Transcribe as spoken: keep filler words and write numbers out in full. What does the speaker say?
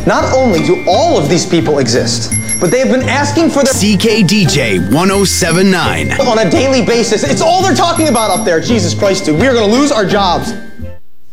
Not only do all of these people exist, but they have been asking for the C K D J one oh seven nine on a daily basis. It's all they're talking about up there. Jesus Christ, dude. We are going to lose our jobs.